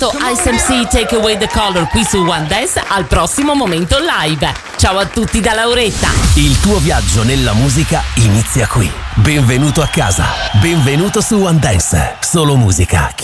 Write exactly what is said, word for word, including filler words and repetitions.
ascoltato Ice M C Take Away the Color qui su One Dance. Al prossimo momento live. Ciao a tutti da Lauretta. Il tuo viaggio nella musica inizia qui. Benvenuto a casa. Benvenuto su One Dance. Solo musica